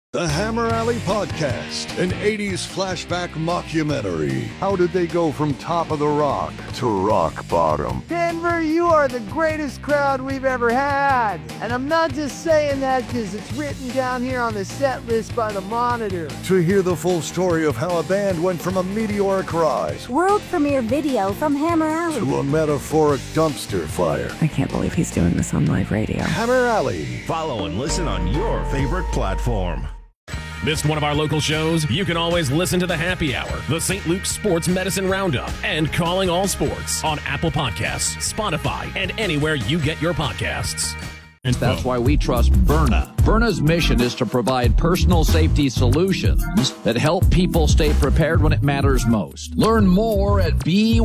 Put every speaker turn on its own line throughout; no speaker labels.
The Hammer Alley Podcast, an 80s flashback mockumentary. How did they go from top of the rock to rock bottom?
Denver, you are the greatest crowd we've ever had. And I'm not just saying that because it's written down here on the set list by the Monitor.
To hear the full story of how a band went from a meteoric rise,
world premiere video from Hammer Alley,
to a metaphoric dumpster fire.
I can't believe he's doing this on live radio.
Hammer Alley.
Follow and listen on your favorite platform.
Missed one of our local shows? You can always listen to the Happy Hour, the St. Luke's Sports Medicine Roundup, and Calling All Sports on Apple Podcasts, Spotify, and anywhere you get your podcasts.
And that's why we trust Byrna. Byrna's mission is to provide personal safety solutions that help people stay prepared when it matters most. Learn more at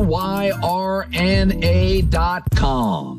byrna.com.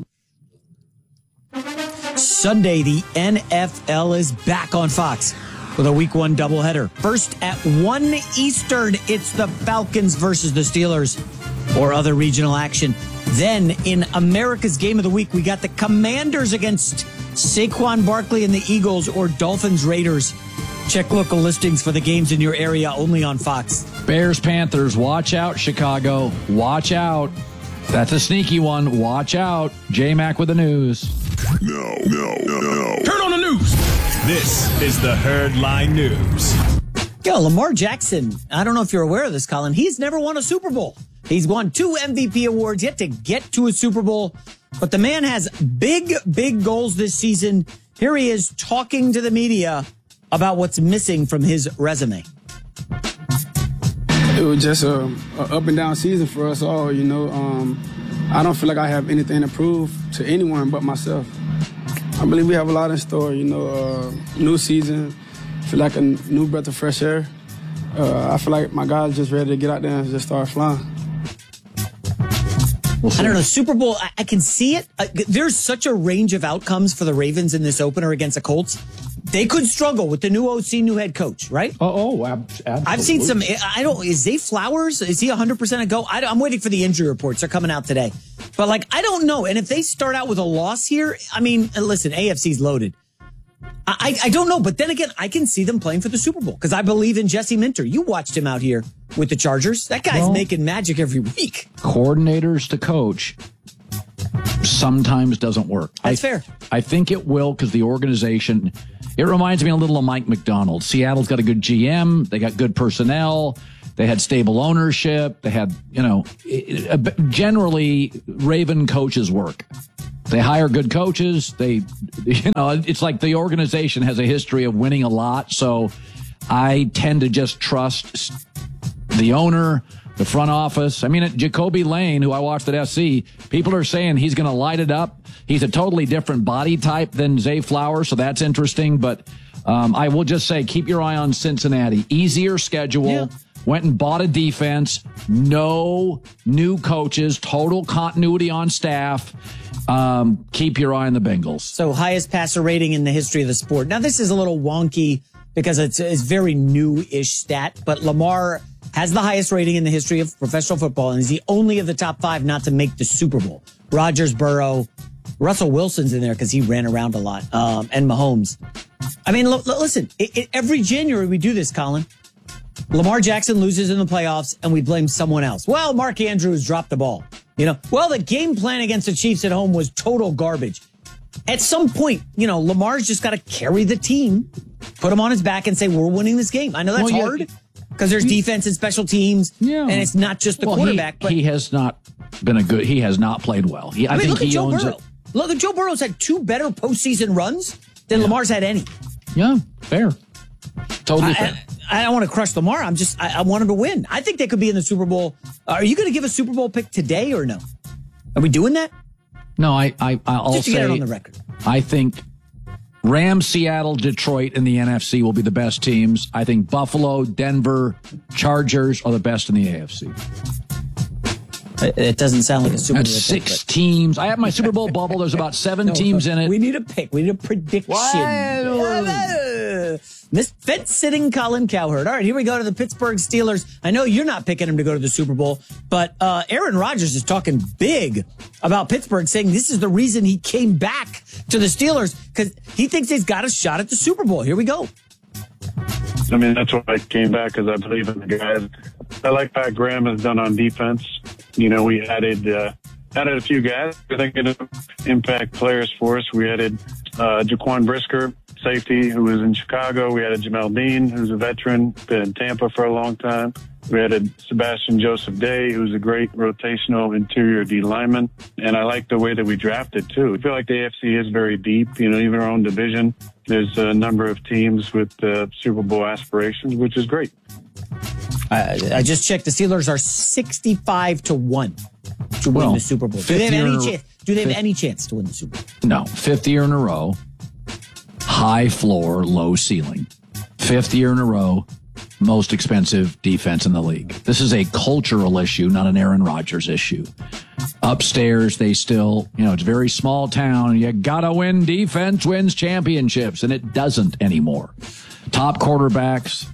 Sunday, the NFL is back on Fox with a Week 1 doubleheader. First at 1 Eastern, it's the Falcons versus the Steelers or other regional action. Then in America's Game of the Week, we got the Commanders against Saquon Barkley and the Eagles or Dolphins Raiders. Check local listings for the games in your area only on Fox.
Bears Panthers, watch out, Chicago. Watch out. That's a sneaky one. Watch out. J-Mac with the news.
No.
Turn on the news. This is the Herdline News.
Yo, Lamar Jackson, I don't know if you're aware of this, Colin. He's never won a Super Bowl. He's won 2 MVP awards, yet to get to a Super Bowl. But the man has big goals this season. Here he is talking to the media about what's missing from his resume.
It was just a up and down season for us all, you know. I don't feel like I have anything to prove to anyone but myself. I believe we have a lot in store, you know. New season, feel like a new breath of fresh air. I feel like my guys just ready to get out there and just start flying.
I don't know, Super Bowl, I can see it. There's such a range of outcomes for the Ravens in this opener against the Colts. They could struggle with the new OC, new head coach, right?
Absolutely.
I've seen some, is Zay Flowers, is he 100% a go? I'm waiting for the injury reports. They're coming out today. But, I don't know. And if they start out with a loss here, I mean, listen, AFC's loaded. I don't know. But then again, I can see them playing for the Super Bowl because I believe in Jesse Minter. You watched him out here with the Chargers. That guy's making magic every week.
Coordinators to coach sometimes doesn't work.
That's fair.
I think it will because the organization, it reminds me a little of Mike McDonald. Seattle's got a good GM. They got good personnel. They had stable ownership. They had, generally Raven coaches work. They hire good coaches. It's like the organization has a history of winning a lot. So I tend to just trust the owner, the front office. I mean, Jacoby Lane, who I watched at SC, people are saying he's going to light it up. He's a totally different body type than Zay Flowers, so that's interesting. But I will just say, keep your eye on Cincinnati. Easier schedule. Yeah. Went and bought a defense. No new coaches. Total continuity on staff. Keep your eye on the Bengals.
So highest passer rating in the history of the sport. Now, this is a little wonky because it's very new-ish stat, but Lamar has the highest rating in the history of professional football and is the only of the top 5 not to make the Super Bowl. Rodgers, Burrow, Russell Wilson's in there because he ran around a lot, and Mahomes. I mean, listen, every January we do this, Colin. Lamar Jackson loses in the playoffs, and we blame someone else. Well, Mark Andrews dropped the ball. The game plan against the Chiefs at home was total garbage. At some point, Lamar's just got to carry the team, put him on his back, and say, we're winning this game. I know that's hard because there's defense and special teams, and it's not just the quarterback.
But he has not been he has not played well. I think
look at
he
Joe
owns
Burrow.
it.
Look, Joe Burrow's had 2 better postseason runs than Lamar's had any.
Yeah, fair. Totally fair.
I don't want to crush Lamar. I want him to win. I think they could be in the Super Bowl. Are you going to give a Super Bowl pick today or no? Are we doing that?
No, I'll
just to get it on the record.
I think Rams, Seattle, Detroit in the NFC will be the best teams. I think Buffalo, Denver, Chargers are the best in the AFC.
It doesn't sound like a Super Bowl.
That's 6 teams. I have my Super Bowl bubble. There's about 7 teams in it.
We need a pick. We need a prediction. Miss fence-sitting Colin Cowherd. All right, here we go to the Pittsburgh Steelers. I know you're not picking him to go to the Super Bowl, but Aaron Rodgers is talking big about Pittsburgh, saying this is the reason he came back to the Steelers because he thinks he's got a shot at the Super Bowl. Here we go.
I mean, that's why I came back, because I believe in the guys. I like Pat Graham has done on defense. You know, we added a few guys I think going to impact players for us. We added Jaquan Brisker, safety, who was in Chicago. We added Jamel Dean, who's a veteran, been in Tampa for a long time. We added Sebastian Joseph Day, who's a great rotational interior D lineman. And I like the way that we drafted, too. I feel like the AFC is very deep. You know, even our own division, there's a number of teams with Super Bowl aspirations, which is great.
I just checked. The Steelers are 65-1 to win the Super Bowl. Do they have any chance to win the Super Bowl?
No. 5th year in a row. High floor, low ceiling. 5th year in a row. Most expensive defense in the league. This is a cultural issue, not an Aaron Rodgers issue. Upstairs, they still, it's a very small town. You gotta win. Defense wins championships, and it doesn't anymore. Top quarterbacks,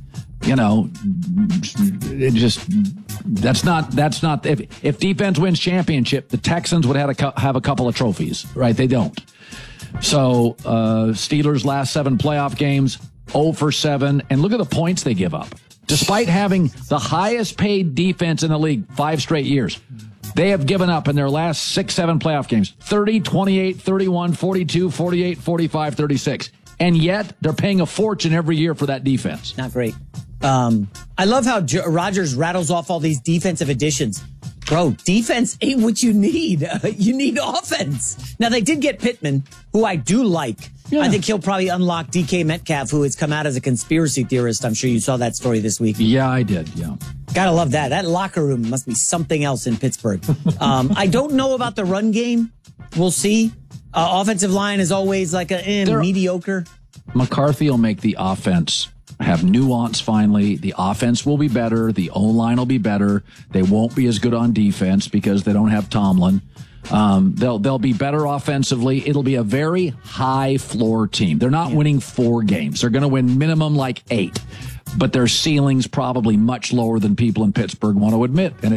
it just, that's not, if defense wins championship, the Texans would have a couple of trophies, right? They don't. So, Steelers last 7 playoff games, 0-for-7, and look at the points they give up. Despite having the highest paid defense in the league 5 straight years, they have given up in their last 6-7 playoff games 30, 28, 31, 42, 48, 45, 36. And yet they're paying a fortune every year for that defense.
Not great. I love how Rodgers rattles off all these defensive additions. Bro, defense ain't what you need. You need offense. Now, they did get Pittman, who I do like. Yeah. I think he'll probably unlock DK Metcalf, who has come out as a conspiracy theorist. I'm sure you saw that story this week.
Yeah, I did. Yeah.
Gotta love that. That locker room must be something else in Pittsburgh. I don't know about the run game. We'll see. Offensive line is always like mediocre.
McCarthy will make the offense have nuance finally. The offense will be better. The O-line will be better. They won't be as good on defense because they don't have Tomlin. They'll be better offensively. It'll be a very high floor team. They're not winning 4 games. They're going to win minimum like 8. But their ceiling's probably much lower than people in Pittsburgh want to admit. And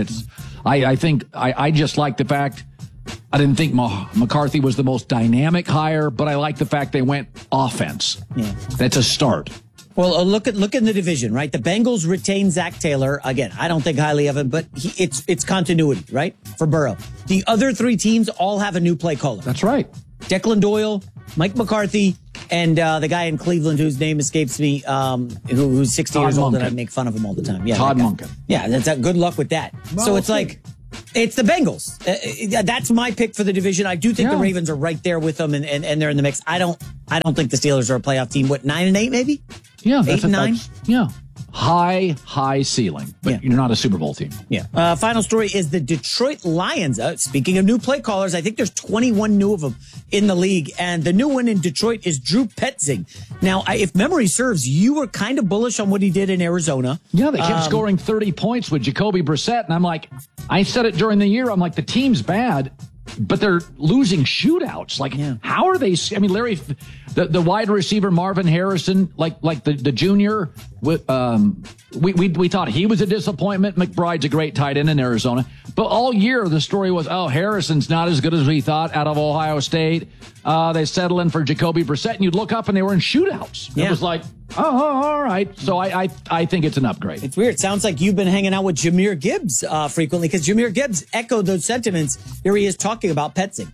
I just like the fact, I didn't think McCarthy was the most dynamic hire, but I like the fact they went offense. Yeah. That's a start.
Well, look in the division, right? The Bengals retain Zach Taylor. Again, I don't think highly of him, but it's continuity, right? For Burrow. The other 3 teams all have a new play caller.
That's right.
Declan Doyle, Mike McCarthy, and the guy in Cleveland whose name escapes me, who's 60 years old, and I make fun of him all the time. Yeah,
Todd Monken.
Yeah, good luck with that. Well, so it's like, it's the Bengals. That's my pick for the division. I do think the Ravens are right there with them, and they're in the mix. I don't think the Steelers are a playoff team. What, 9-8 maybe?
Yeah,
8-9.
Yeah, high ceiling, but you're not a Super Bowl team.
Yeah. Final story is the Detroit Lions. Speaking of new play callers, I think there's 21 new of them in the league, and the new one in Detroit is Drew Petzing. Now, if memory serves, you were kind of bullish on what he did in Arizona.
Yeah, they kept scoring 30 points with Jacoby Brissett, and I'm like, I said it during the year. I'm like, the team's bad, but they're losing shootouts. Like, how are they? I mean, Larry, the wide receiver Marvin Harrison, like the junior. We thought he was a disappointment. McBride's a great tight end in Arizona, but all year the story was, Harrison's not as good as we thought out of Ohio State. They settle in for Jacoby Brissett, and you'd look up and they were in shootouts. It was like, all right. So I think it's an upgrade.
It's weird. Sounds like you've been hanging out with Jahmyr Gibbs frequently, because Jahmyr Gibbs echoed those sentiments. Here he is talking about Petzing.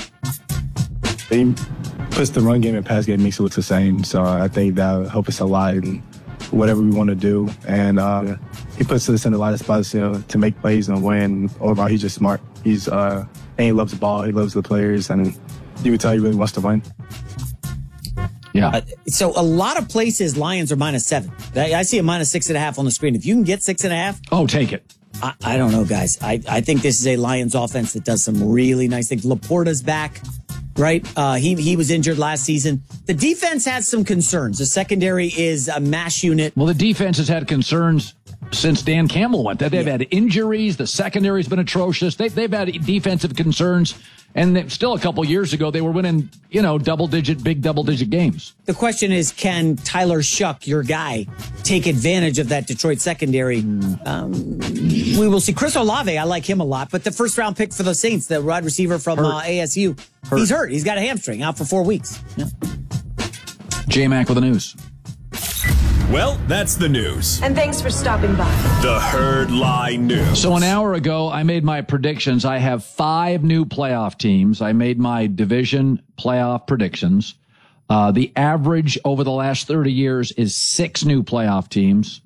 He puts the run game and pass game, makes it look the same. So I think that'll help us a lot in whatever we want to do. And he puts us in a lot of spots to make plays and win. Overall, he's just smart. And he loves the ball. He loves the players. And you can tell he really wants to win.
Yeah.
So a lot of places, Lions are -7. I see a -6.5 on the screen. If you can get 6.5.
Take it.
I don't know, guys. I think this is a Lions offense that does some really nice things. Laporta's back, right? He was injured last season. The defense has some concerns. The secondary is a mash unit.
Well, the defense has had concerns since Dan Campbell went. They've had injuries. The secondary's been atrocious. They've had defensive concerns. And still a couple years ago, they were winning, big double-digit games.
The question is, can Tyler Shuck, your guy, take advantage of that Detroit secondary? We will see. Chris Olave, I like him a lot, but the first-round pick for the Saints, the wide receiver from ASU, he's hurt. He's got a hamstring, out for 4 weeks. Yeah.
J-Mac with the news.
Well, that's the news.
And thanks for stopping by.
The Herd Lie News.
So an hour ago, I made my predictions. I have 5 new playoff teams. I made my division playoff predictions. The average over the last 30 years is 6 new playoff teams.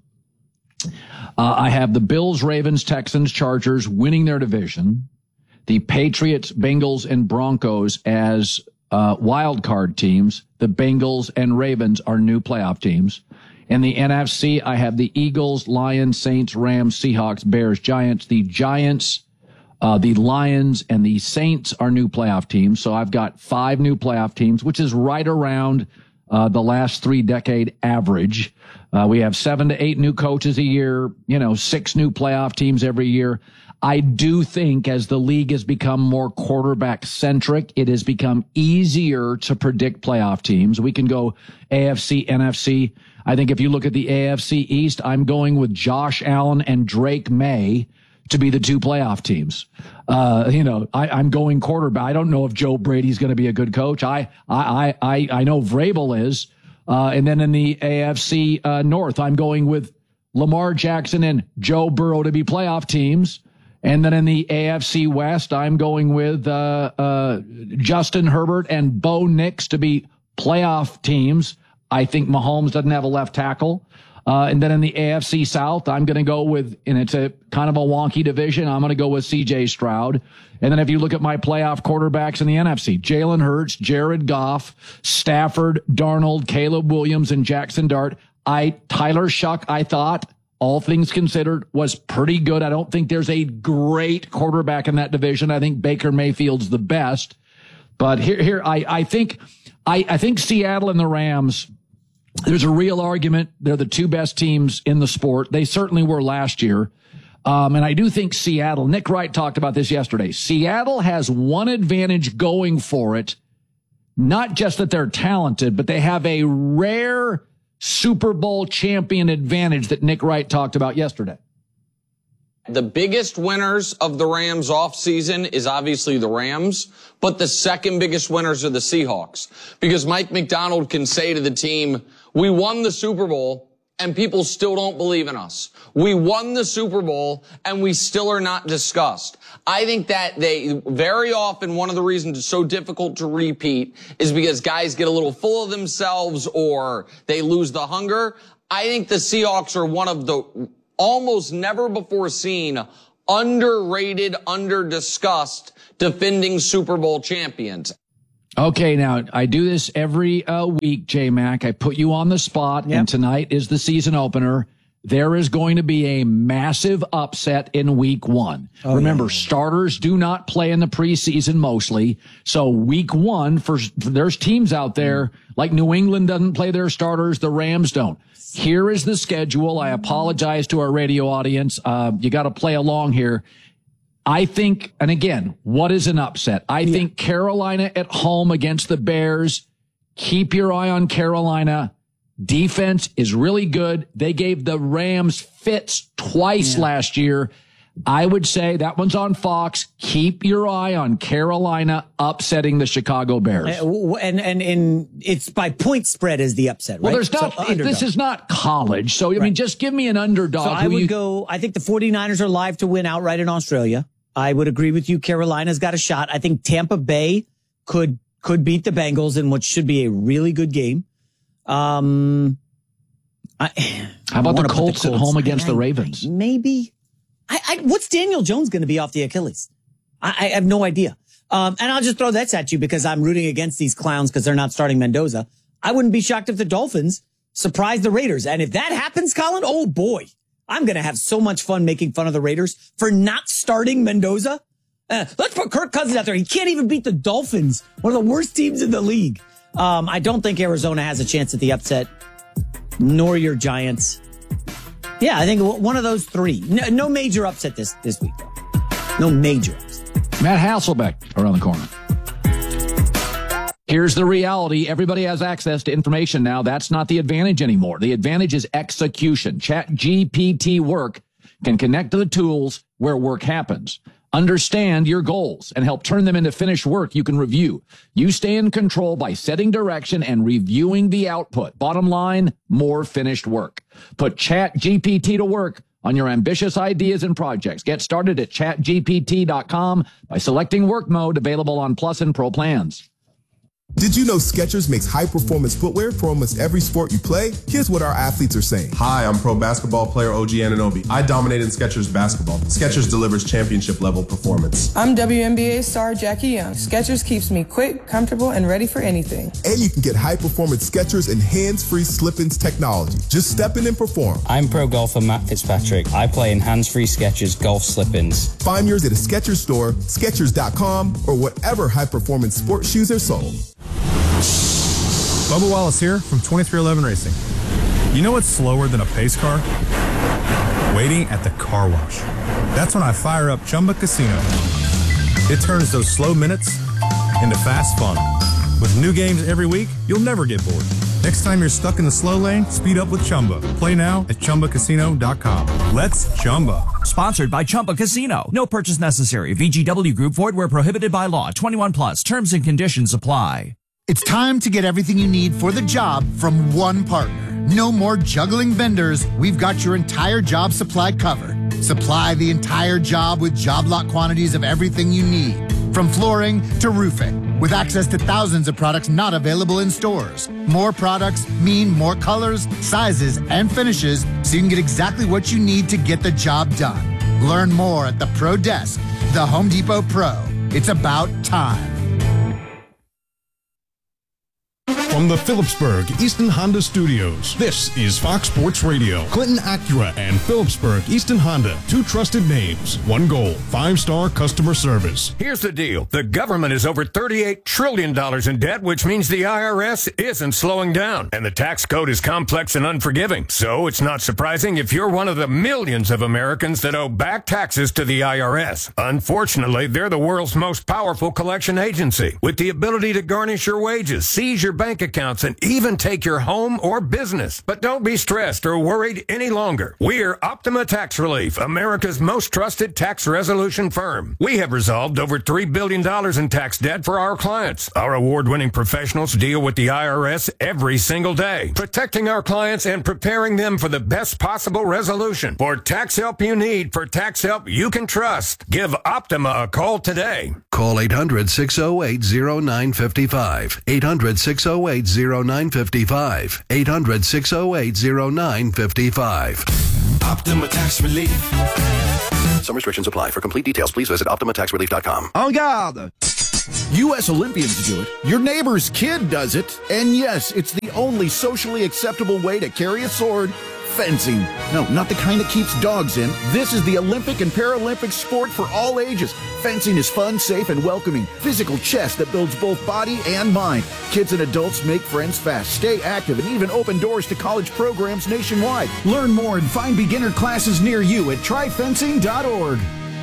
I have the Bills, Ravens, Texans, Chargers winning their division. The Patriots, Bengals, and Broncos as wild card teams. The Bengals and Ravens are new playoff teams. In the NFC, I have the Eagles, Lions, Saints, Rams, Seahawks, Bears, Giants. The Giants, the Lions, and the Saints are new playoff teams. So I've got 5 new playoff teams, which is right around the last 3-decade average. We have 7 to 8 new coaches a year, 6 new playoff teams every year. I do think as the league has become more quarterback centric, it has become easier to predict playoff teams. We can go AFC, NFC. I think if you look at the AFC East, I'm going with Josh Allen and Drake May to be the 2 playoff teams. I'm going quarterback. I don't know if Joe Brady's going to be a good coach. I know Vrabel is. And then in the AFC North, I'm going with Lamar Jackson and Joe Burrow to be playoff teams. And then in the AFC West, I'm going with Justin Herbert and Bo Nix to be playoff teams. I think Mahomes doesn't have a left tackle. And then in the AFC South, I'm going to go with, and it's a kind of a wonky division, I'm going to go with C.J. Stroud. And then if you look at my playoff quarterbacks in the NFC, Jalen Hurts, Jared Goff, Stafford, Darnold, Caleb Williams, and Jackson Dart. Tyler Shuck, I thought, all things considered, was pretty good. I don't think there's a great quarterback in that division. I think Baker Mayfield's the best. But I think Seattle and the Rams, there's a real argument. They're the 2 best teams in the sport. They certainly were last year. And I do think Seattle, Nick Wright talked about this yesterday. Seattle has one advantage going for it. Not just that they're talented, but they have a rare Super Bowl champion advantage that Nick Wright talked about yesterday.
The biggest winners of the Rams offseason is obviously the Rams, but the second biggest winners are the Seahawks. Because Mike McDonald can say to the team, we won the Super Bowl and people still don't believe in us. We won the Super Bowl and we still are not discussed. I think that they very often, one of the reasons it's so difficult to repeat is because guys get a little full of themselves or they lose the hunger. I think the Seahawks are one of the almost never before seen, underrated, under-discussed, defending Super Bowl champions.
Okay, now, I do this every week, J-Mac. I put you on the spot, and tonight is the season opener. There is going to be a massive upset in week 1. Remember, starters do not play in the preseason mostly. So week 1, there's teams out there, like New England doesn't play their starters, the Rams don't. Here is the schedule. I apologize to our radio audience. You got to play along here. I think, and again, what is an upset? I think Carolina at home against the Bears. Keep your eye on Carolina. Defense is really good. They gave the Rams fits twice last year. I would say that one's on Fox. Keep your eye on Carolina upsetting the Chicago Bears.
And it's by point spread as the upset, right?
Well, there's not, this is not college. So, I mean, just give me an underdog.
So I would go, I think the 49ers are live to win outright in Australia. I would agree with you. Carolina's got a shot. I think Tampa Bay could beat the Bengals in what should be a really good game. How
about the Colts at home against the Ravens?
Maybe. What's Daniel Jones going to be off the Achilles? I have no idea. And I'll just throw that at you because I'm rooting against these clowns because they're not starting Mendoza. I wouldn't be shocked if the Dolphins surprise the Raiders. And if that happens, Colin, oh boy, I'm going to have so much fun making fun of the Raiders for not starting Mendoza. Let's put Kirk Cousins out there. He can't even beat the Dolphins, one of the worst teams in the league. I don't think Arizona has a chance at the upset, nor your Giants. Yeah, I think one of those 3. No major upset this week, though. No major upset.
Matt Hasselbeck around the corner. Here's the reality. Everybody has access to information now. That's not the advantage anymore. The advantage is execution. ChatGPT work can connect to the tools where work happens. understand your goals, and help turn them into finished work you can review. You stay in control by setting direction and reviewing the output. Bottom line, more finished work. Put ChatGPT to work on your ambitious ideas and projects. Get started at chatgpt.com by selecting work mode, available on Plus and Pro plans.
Did you know Skechers makes high-performance footwear for almost every sport you play? Here's what our athletes are saying.
Hi, I'm pro basketball player OG Anunoby. I dominate in Skechers basketball. Skechers delivers championship-level performance.
I'm WNBA star Jackie Young. Skechers keeps me quick, comfortable, and ready for anything.
And you can get high-performance Skechers and hands-free slip-ins technology. Just step in and perform.
I'm pro golfer Matt Fitzpatrick. I play in hands-free Skechers golf slip-ins.
Find yours at a Skechers store, Skechers.com, or whatever high-performance sports shoes are sold.
Bubba Wallace here from 2311 Racing. You know what's slower than a pace car? Waiting at the car wash. That's when I fire up Chumba Casino. It turns those slow minutes into fast fun. With new games every week, you'll never get bored. Next time you're stuck in the slow lane, speed up with Chumba. Play now at ChumbaCasino.com. Let's Chumba.
Sponsored by Chumba Casino. No purchase necessary. VGW Group. Void where prohibited by law. 21 plus. Terms and conditions apply.
It's time to get everything you need for the job from one partner. No more juggling vendors. We've got your entire job supply covered. Supply the entire job with job lot quantities of everything you need, from flooring to roofing, with access to thousands of products not available in stores. More products mean more colors, sizes, and finishes, so you can get exactly what you need to get the job done. Learn more at the Pro Desk, the Home Depot Pro. It's about time.
From the Phillipsburg Easton Honda Studios, this is Fox Sports Radio. Clinton Acura and Phillipsburg Easton Honda, two trusted names, one goal, 5-star customer service.
Here's the deal. The government is over $38 trillion in debt, which means the IRS isn't slowing down. And the tax code is complex and unforgiving. So it's not surprising if you're one of the millions of Americans that owe back taxes to the IRS. Unfortunately, they're the world's most powerful collection agency, with the ability to garnish your wages, seize your bank accounts, and even take your home or business. But don't be stressed or worried any longer. We're Optima Tax Relief, America's most trusted tax resolution firm. We have resolved over $3 billion in tax debt for our clients. Our award-winning professionals deal with the IRS every single day, protecting our clients and preparing them for the best possible resolution. For tax help you need, for tax help you can trust, give Optima a call today.
Call 800-608-0955. 800-608-0955. 800-608-0955.
Optima Tax Relief.
Some restrictions apply. For complete details, please visit OptimaTaxRelief.com.
En garde! U.S. Olympians do it. Your neighbor's kid does it. And yes, it's the only socially acceptable way to carry a sword. Fencing. No, not the kind that keeps dogs in. This is the Olympic and Paralympic sport for all ages. Fencing is fun, safe, and welcoming. Physical chess that builds both body and mind. Kids and adults make friends fast, stay active, and even open doors to college programs nationwide. Learn more and find beginner classes near you at tryfencing.org.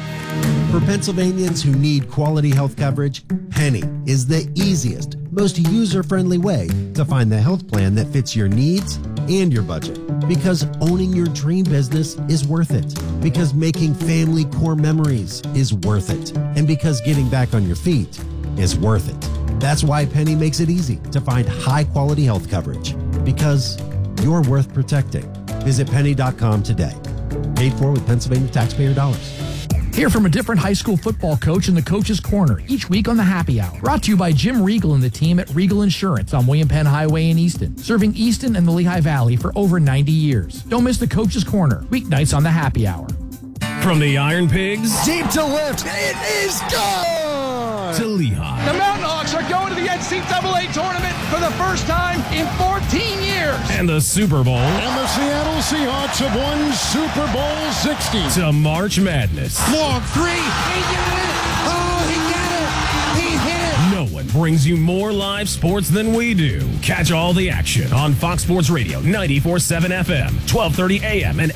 For Pennsylvanians who need quality health coverage, Penny is the easiest, most user-friendly way to find the health plan that fits your needs and your budget. Because owning your dream business is worth it. Because making family core memories is worth it. And because getting back on your feet is worth it. That's why Penny makes it easy to find high-quality health coverage. Because you're worth protecting. Visit penny.com today. Paid for with Pennsylvania taxpayer dollars.
Hear from a different high school football coach in the Coach's Corner each week on the Happy Hour. Brought to you by Jim Regal and the team at Regal Insurance on William Penn Highway in Easton, serving Easton and the Lehigh Valley for over 90 years. Don't miss the Coach's Corner, weeknights on the Happy Hour.
From the Iron Pigs
Deep to left, it is gone!
to Lehigh.
The Mountain Hawks are going to the NCAA tournament for the first time in 14 years.
And the Super Bowl.
And the Seattle Seahawks have won Super Bowl 60.
To March Madness.
Long three. He got it. Oh, he got it. He hit it.
No one brings you more live sports than we do. Catch all the action on Fox Sports Radio, 94.7 FM, 1230 AM, and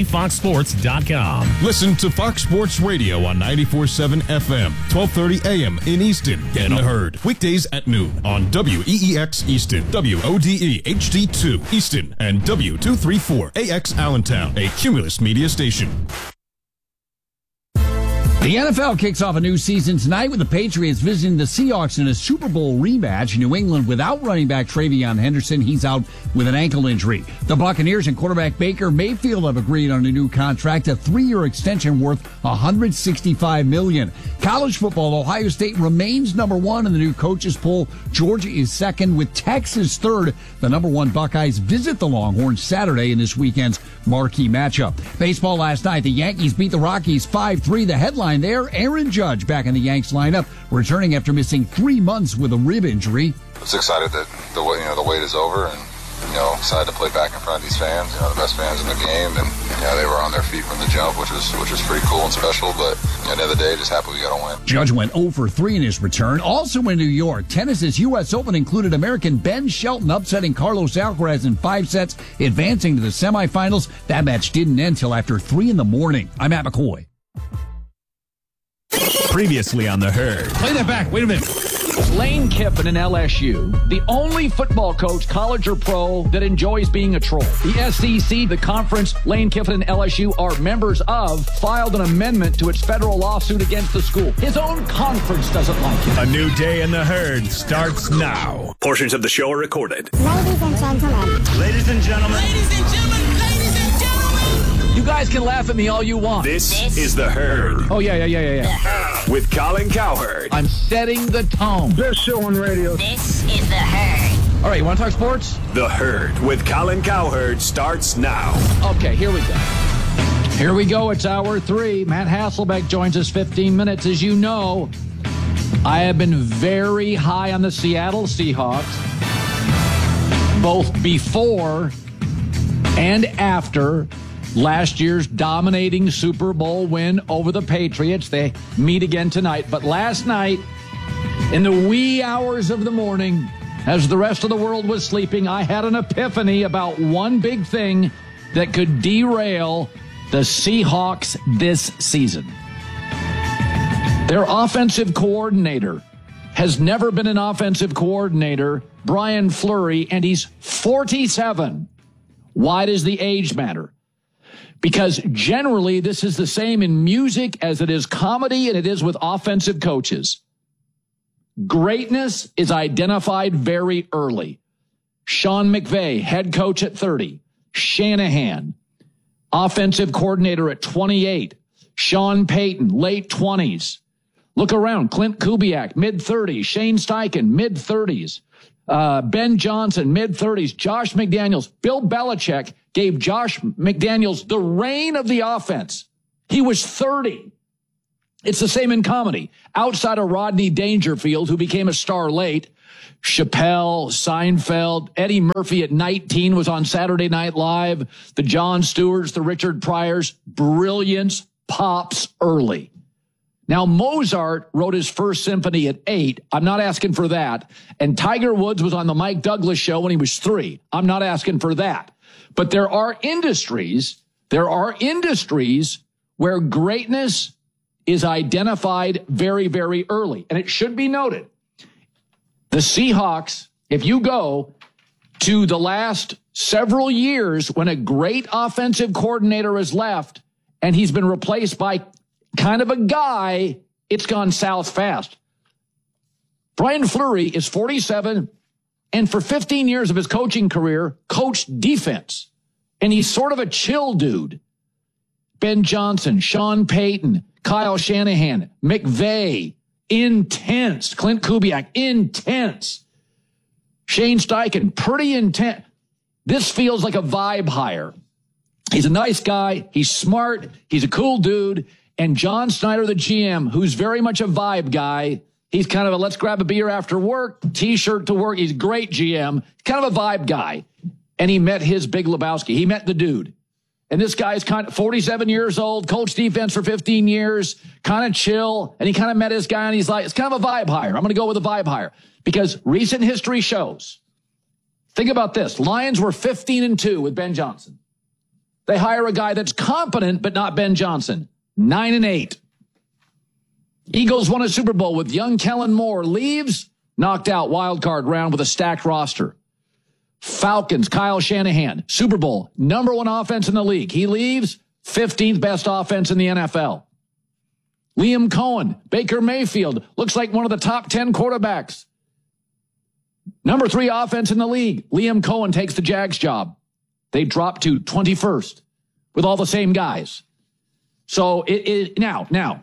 LVFoxSports.com.
Listen to Fox Sports Radio on 94.7 FM, 1230 AM in Easton. Get a herd. Weekdays at noon on WEEX Easton, WODE HD2 Easton, and W234AX Allentown, a Cumulus Media station.
The NFL kicks off a new season tonight with the Patriots visiting the Seahawks in a Super Bowl rematch. New England without running back TreVeyon Henderson. He's out with an ankle injury. The Buccaneers and quarterback Baker Mayfield have agreed on a new contract, a 3-year extension worth $165 million. College football, Ohio State remains number 1 in the new coaches poll. Georgia is second with Texas third. The number 1 Buckeyes visit the Longhorns Saturday in this weekend's marquee matchup. Baseball last night, the Yankees beat the Rockies 5-3. The headline there, Aaron Judge back in the Yanks lineup, returning after missing 3 months with a rib injury.
I was excited that the wait is over, and excited to play back in front of these fans, the best fans in the game, and they were on their feet from the jump, which was pretty cool and special. But at the end of the day, just happy we got to win.
Judge went 0 for 3 in his return. Also in New York, tennis's U.S. Open included American Ben Shelton upsetting Carlos Alcaraz in 5 sets, advancing to the semifinals. That match didn't end till after 3 in the morning. I'm Matt McCoy.
Previously on The Herd.
Play that back. Wait a minute.
Lane Kiffin in LSU, the only football coach, college or pro, that enjoys being a troll. The SEC, the conference Lane Kiffin and LSU are members of, filed an amendment to its federal lawsuit against the school. His own conference doesn't like it.
A new day in The Herd starts now. Portions of the show are recorded.
Ladies and gentlemen.
Ladies and gentlemen.
Ladies and gentlemen. Ladies and gentlemen.
You guys can laugh at me all you want.
This is The Herd.
Oh, yeah.
With Colin Cowherd.
I'm setting the tone.
Best show on radio.
This is The Herd.
All right, you want to talk sports?
The Herd with Colin Cowherd starts now.
Okay, here we go. Here we go. It's hour 3. Matt Hasselbeck joins us 15 minutes. As you know, I have been very high on the Seattle Seahawks, both before and after last year's dominating Super Bowl win over the Patriots. They meet again tonight. But last night, in the wee hours of the morning, as the rest of the world was sleeping, I had an epiphany about one big thing that could derail the Seahawks this season. Their offensive coordinator has never been an offensive coordinator, Brian Fleury, and he's 47. Why does the age matter? Because generally this is the same in music as it is comedy and it is with offensive coaches. Greatness is identified very early. Sean McVay, head coach at 30. Shanahan, offensive coordinator at 28. Sean Payton, late 20s. Look around. Clint Kubiak, mid-30s. Shane Steichen, mid-30s. Ben Johnson, mid-30s. Josh McDaniels. Bill Belichick gave Josh McDaniels the reign of the offense. He was 30. It's the same in comedy. Outside of Rodney Dangerfield, who became a star late, Chappelle, Seinfeld, Eddie Murphy at 19 was on Saturday Night Live. The Jon Stewarts, the Richard Pryors, brilliance pops early. Now, Mozart wrote his first symphony at 8. I'm not asking for that. And Tiger Woods was on the Mike Douglas show when he was 3. I'm not asking for that. But there are industries where greatness is identified very, very early. And it should be noted, the Seahawks, if you go to the last several years when a great offensive coordinator has left and he's been replaced by kind of a guy, it's gone south fast. Brian Fleury is 47 and for 15 years of his coaching career, coached defense. And he's sort of a chill dude. Ben Johnson, Sean Payton, Kyle Shanahan, McVay, intense. Clint Kubiak, intense. Shane Steichen, pretty intense. This feels like a vibe hire. He's a nice guy. He's smart. He's a cool dude. And John Snyder, the GM, who's very much a vibe guy. He's kind of a let's grab a beer after work, T-shirt to work. He's a great GM, kind of a vibe guy. And he met his Big Lebowski. He met the dude. And this guy's kind of 47 years old, coached defense for 15 years, kind of chill. And he kind of met his guy and he's like, it's kind of a vibe hire. I'm going to go with a vibe hire because recent history shows. Think about this. Lions were 15-2 with Ben Johnson. They hire a guy that's competent, but not Ben Johnson. 9-8. Eagles won a Super Bowl with young Kellen Moore. Leaves, knocked out wild card round with a stacked roster. Falcons, Kyle Shanahan, Super Bowl, number 1 offense in the league. He leaves, 15th best offense in the NFL. Liam Cohen, Baker Mayfield, looks like one of the top 10 quarterbacks. Number 3 offense in the league. Liam Cohen takes the Jags job. They drop to 21st with all the same guys. So now,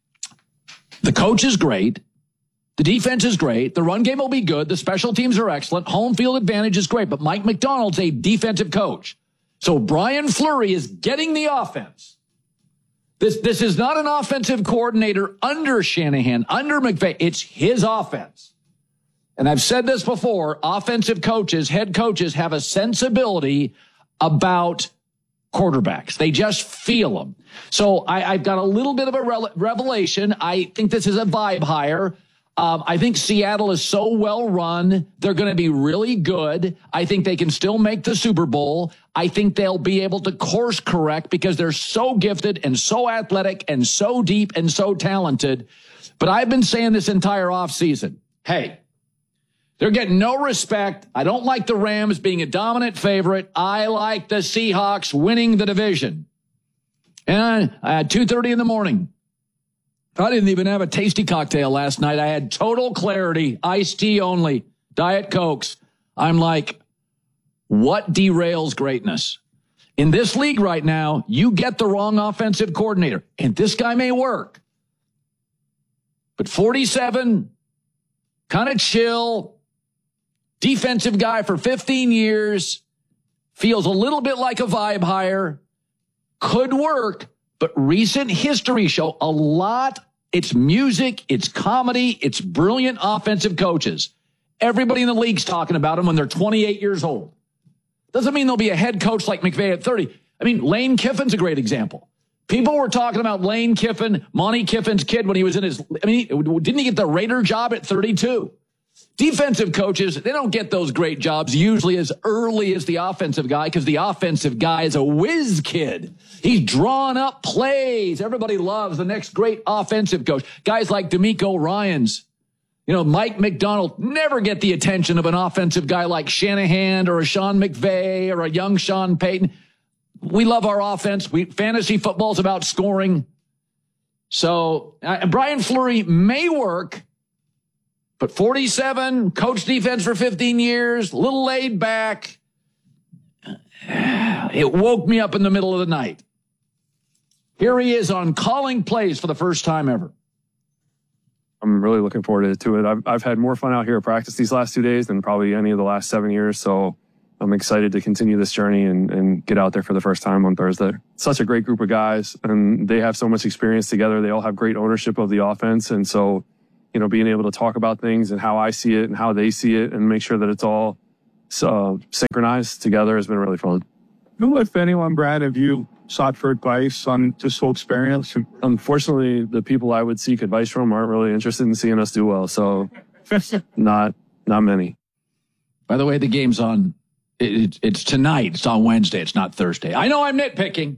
the coach is great. The defense is great. The run game will be good. The special teams are excellent. Home field advantage is great. But Mike McDonald's a defensive coach. So Brian Fleury is getting the offense. This is not an offensive coordinator under Shanahan, under McVay. It's his offense. And I've said this before, offensive coaches, head coaches have a sensibility about quarterbacks. They just feel them. So I've got a little bit of a revelation. I think this is a vibe hire. I think Seattle is so well run. They're going to be really good. I think they can still make the Super Bowl. I think they'll be able to course correct because they're so gifted and so athletic and so deep and so talented. But I've been saying this entire offseason, hey, they're getting no respect. I don't like the Rams being a dominant favorite. I like the Seahawks winning the division. And at 2:30 in the morning, I didn't even have a tasty cocktail last night. I had total clarity, iced tea only, Diet Cokes. I'm like, what derails greatness? In this league right now, you get the wrong offensive coordinator, and this guy may work. But 47, kind of chill, defensive guy for 15 years, feels a little bit like a vibe hire, could work, but recent history show a lot. It's music, it's comedy, it's brilliant offensive coaches. Everybody in the league's talking about them when they're 28 years old. Doesn't mean they'll be a head coach like McVay at 30. I mean, Lane Kiffin's a great example. People were talking about Lane Kiffin, Monty Kiffin's kid when he was in his, didn't he get the Raider job at 32? Defensive coaches, they don't get those great jobs usually as early as the offensive guy because the offensive guy is a whiz kid. He's drawing up plays. Everybody loves the next great offensive coach. Guys like DeMeco Ryans, Mike McDonald never get the attention of an offensive guy like Shanahan or a Sean McVay or a young Sean Payton. We love our offense. Fantasy football is about scoring. So Brian Fleury may work. But 47, coach defense for 15 years, a little laid back. It woke me up in the middle of the night. Here he is on calling plays for the first time ever.
I'm really looking forward to it. I've had more fun out here at practice these last 2 days than probably any of the last 7 years. So I'm excited to continue this journey and get out there for the first time on Thursday. Such a great group of guys, and they have so much experience together. They all have great ownership of the offense. And so, being able to talk about things and how I see it and how they see it and make sure that it's all synchronized together has been really fun.
If anyone, Brad, have you sought for advice on this whole experience?
Unfortunately, the people I would seek advice from aren't really interested in seeing us do well. So not many.
By the way, the game's on. It's tonight. It's on Wednesday. It's not Thursday. I know I'm nitpicking.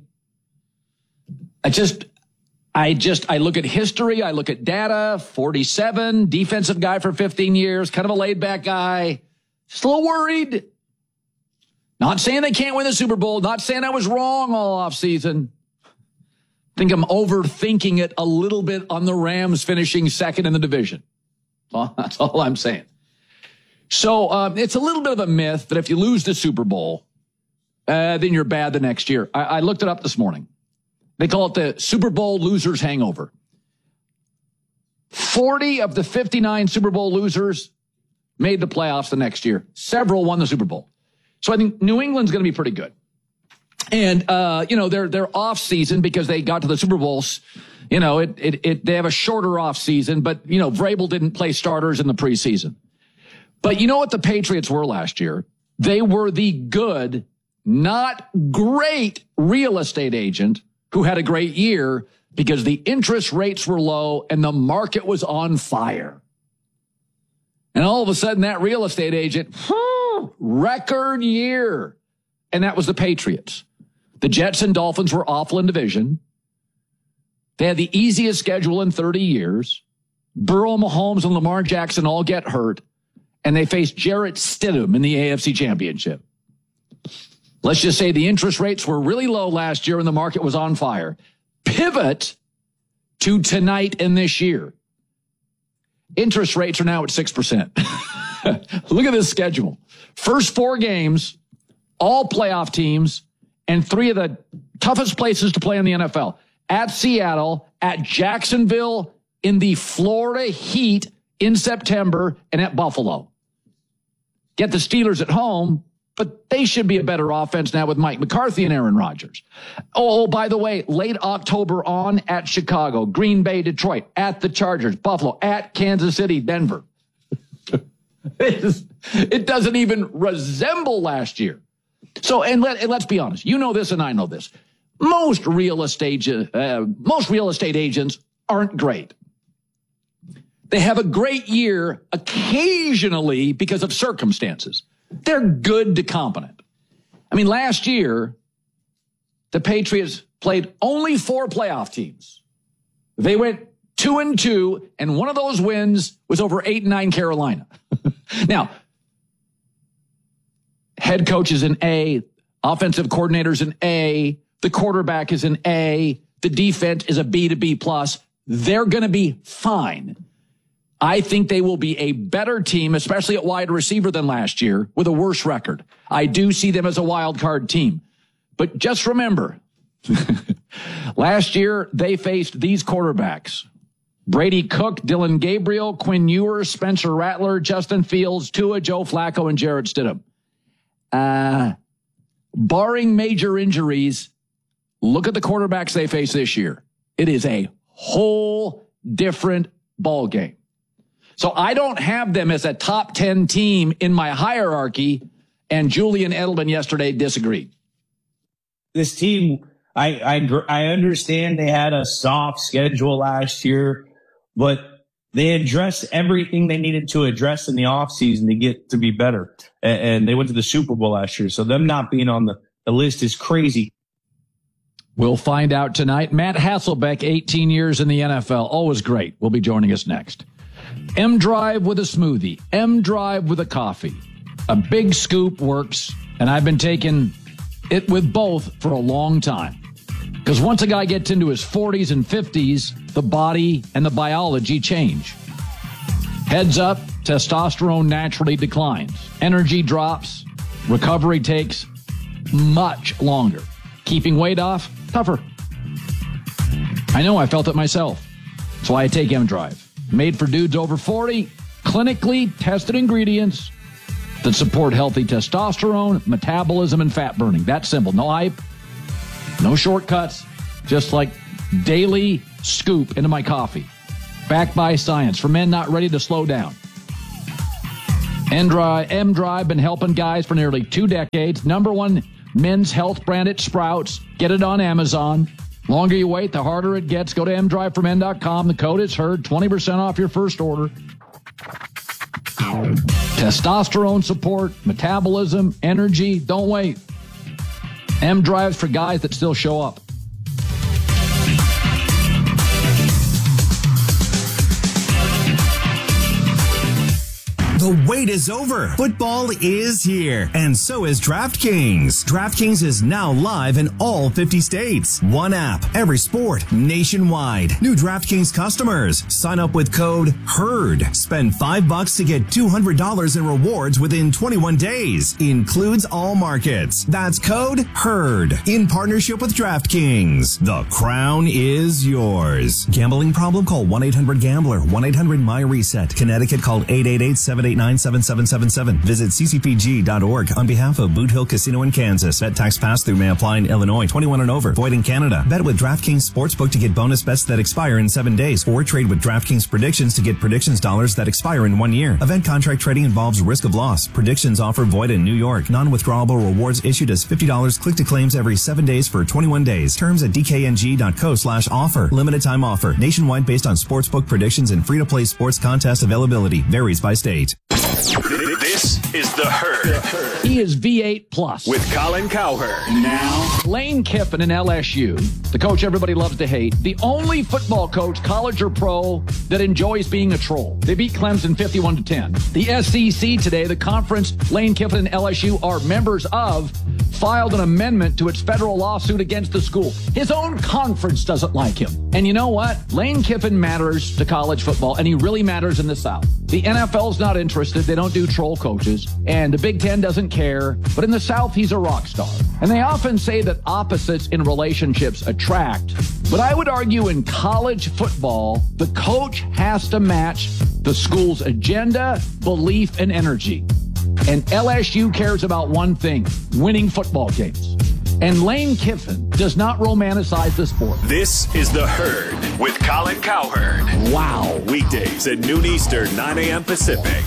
I look at history. I look at data. 47, defensive guy for 15 years, kind of a laid back guy. Just a little worried. Not saying they can't win the Super Bowl. Not saying I was wrong all offseason. I think I'm overthinking it a little bit on the Rams finishing second in the division. Well, that's all I'm saying. So it's a little bit of a myth that if you lose the Super Bowl, then you're bad the next year. I looked it up this morning. They call it the Super Bowl losers hangover. 40 of the 59 Super Bowl losers made the playoffs the next year. Several won the Super Bowl. So I think New England's going to be pretty good. And, they're off season because they got to the Super Bowls. They have a shorter off season, but, Vrabel didn't play starters in the preseason. But you know what the Patriots were last year? They were the good, not great real estate agent who had a great year because the interest rates were low and the market was on fire. And all of a sudden, that real estate agent, record year. And that was the Patriots. The Jets and Dolphins were awful in division. They had the easiest schedule in 30 years. Burrow, Mahomes, and Lamar Jackson all get hurt. And they faced Jarrett Stidham in the AFC Championship. Let's just say the interest rates were really low last year and the market was on fire. Pivot to tonight and this year. Interest rates are now at 6%. Look at this schedule. First 4 games, all playoff teams, and 3 of the toughest places to play in the NFL. At Seattle, at Jacksonville, in the Florida heat in September, and at Buffalo. Get the Steelers at home, but they should be a better offense now with Mike McCarthy and Aaron Rodgers. Oh, by the way, late October on at Chicago, Green Bay, Detroit, at the Chargers, Buffalo, at Kansas City, Denver. It doesn't even resemble last year. So, and let's be honest. You know this and I know this. Most real estate agents aren't great. They have a great year occasionally because of circumstances. They're good to competent. I mean, last year, the Patriots played only 4 playoff teams. They went 2-2, and one of those wins was over 8-9 Carolina. Now, head coach is an A, offensive coordinator's an A, the quarterback is an A, the defense is a B to B+. They're going to be fine. I think they will be a better team, especially at wide receiver than last year, with a worse record. I do see them as a wild card team. But just remember, last year they faced these quarterbacks. Brady Cook, Dylan Gabriel, Quinn Ewers, Spencer Rattler, Justin Fields, Tua, Joe Flacco, and Jarrett Stidham. Barring major injuries, look at the quarterbacks they face this year. It is a whole different ball game. So I don't have them as a top 10 team in my hierarchy, and Julian Edelman yesterday disagreed.
This team, I understand they had a soft schedule last year, but they addressed everything they needed to address in the offseason to get to be better. And they went to the Super Bowl last year. So them not being on the list is crazy.
We'll find out tonight. Matt Hasselbeck, 18 years in the NFL. Always great. Will be joining us next. M-Drive with a smoothie. M-Drive with a coffee. A big scoop works, and I've been taking it with both for a long time. Because once a guy gets into his 40s and 50s, the body and the biology change. Heads up, testosterone naturally declines. Energy drops. Recovery takes much longer. Keeping weight off, tougher. I know, I felt it myself. That's why I take M-Drive. Made for dudes over 40, clinically tested ingredients that support healthy testosterone, metabolism, and fat burning. That's simple. No hype, no shortcuts, just like daily scoop into my coffee. Backed by science for men not ready to slow down. M-Drive been helping guys for nearly 2 decades. #1 men's health brand at Sprouts. Get it on Amazon. Longer you wait, the harder it gets. Go to mdriveformen.com. The code is HEARD. 20% off your first order. Testosterone support, metabolism, energy. Don't wait. M-Drive's for guys that still show up.
The wait is over. Football is here, and so is DraftKings. DraftKings is now live in all 50 states. One app, every sport, nationwide. New DraftKings customers, sign up with code HEARD. Spend $5 to get $200 in rewards within 21 days. Includes all markets. That's code HEARD. In partnership with DraftKings. The crown is yours. Gambling problem? Call 1-800-GAMBLER. 1-800-MY-RESET. Connecticut, call 888-789-7777. Visit ccpg.org on behalf of Boot Hill Casino in Kansas. Bet tax pass-through may apply in Illinois. 21 and over. Void in Canada. Bet with DraftKings Sportsbook to get bonus bets that expire in 7 days. Or trade with DraftKings Predictions to get predictions dollars that expire in 1 year. Event contract trading involves risk of loss. Predictions offer void in New York. Non-withdrawable rewards issued as $50 click to claims every 7 days for 21 days. Terms at dkng.co/offer. Limited time offer. Nationwide based on sportsbook predictions and free-to-play sports contest availability. Varies by state.
This This is The Herd.
He is V8 plus.
With Colin Cowherd.
Now, Lane Kiffin in LSU, the coach everybody loves to hate, the only football coach, college or pro, that enjoys being a troll. They beat Clemson 51-10. The SEC today, the conference Lane Kiffin and LSU are members of, filed an amendment to its federal lawsuit against the school. His own conference doesn't like him. And you know what? Lane Kiffin matters to college football, and he really matters in the South. The NFL's not interested. They don't do troll coaches. And the Big Ten doesn't care. But in the South, he's a rock star. And they often say that opposites in relationships attract. But I would argue in college football, the coach has to match the school's agenda, belief, and energy. And LSU cares about one thing, winning football games. And Lane Kiffin does not romanticize the sport.
This is The Herd with Colin Cowherd.
Wow.
Weekdays at noon Eastern, 9 a.m. Pacific.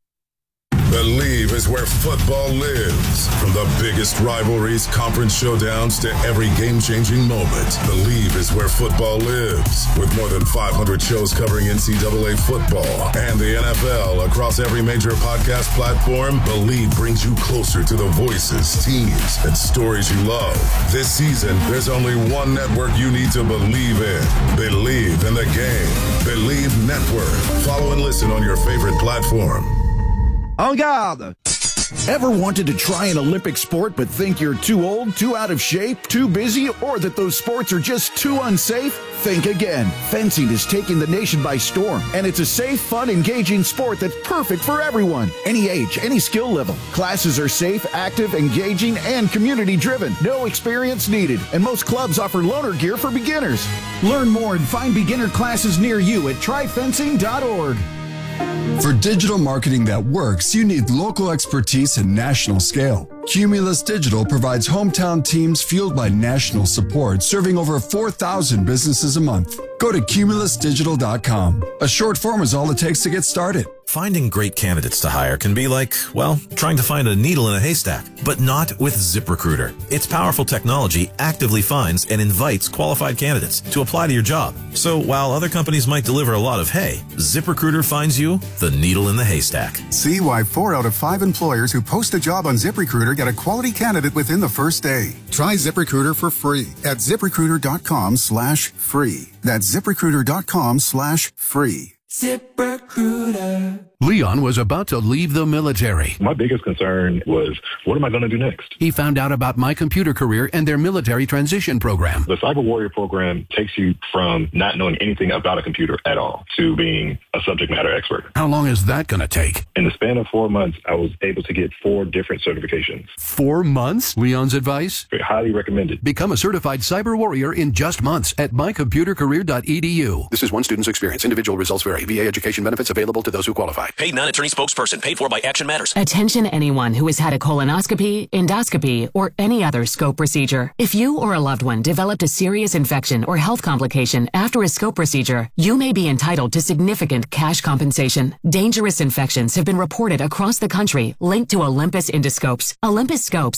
Believe is where football lives. From the biggest rivalries, conference showdowns, to every game-changing moment. Believe is where football lives. With more than 500 shows covering NCAA football and the NFL across every major podcast platform, Believe brings you closer to the voices, teams, and stories you love. This season, there's only one network you need to believe in. Believe in the game. Believe Network. Follow and listen on your favorite platform.
En garde! Ever wanted to try an Olympic sport but think you're too old, too out of shape, too busy, or that those sports are just too unsafe? Think again. Fencing is taking the nation by storm, and it's a safe, fun, engaging sport that's perfect for everyone. Any age, any skill level. Classes are safe, active, engaging, and community-driven. No experience needed, and most clubs offer loaner gear for beginners. Learn more and find beginner classes near you at tryfencing.org.
For digital marketing that works, you need local expertise and national scale. Cumulus Digital provides hometown teams fueled by national support, serving over 4,000 businesses a month. Go to cumulusdigital.com. A short form is all it takes to get started.
Finding great candidates to hire can be like, well, trying to find a needle in a haystack, but not with ZipRecruiter. Its powerful technology actively finds and invites qualified candidates to apply to your job. So while other companies might deliver a lot of hay, ZipRecruiter finds you the needle in the haystack.
See why 4 out of 5 employers who post a job on ZipRecruiter get a quality candidate within the first day. Try ZipRecruiter for free at ZipRecruiter.com/free. That's ZipRecruiter.com/free.
ZipRecruiter. Leon was about to leave the military.
My biggest concern was, what am I going to do next?
He found out about My Computer Career and their military transition program.
The Cyber Warrior program takes you from not knowing anything about a computer at all to being a subject matter expert.
How long is that going to take?
In the span of 4 months, I was able to get 4 different certifications.
4 months? Leon's advice?
Highly recommended.
Become a certified cyber warrior in just months at mycomputercareer.edu.
This is one student's experience. Individual results vary. VA education benefits available to those who qualify.
Paid non-attorney spokesperson. Paid for by Action Matters.
Attention anyone who has had a colonoscopy, endoscopy, or any other scope procedure. If you or a loved one developed a serious infection or health complication after a scope procedure, you may be entitled to significant cash compensation. Dangerous infections have been reported across the country linked to Olympus endoscopes. Olympus scopes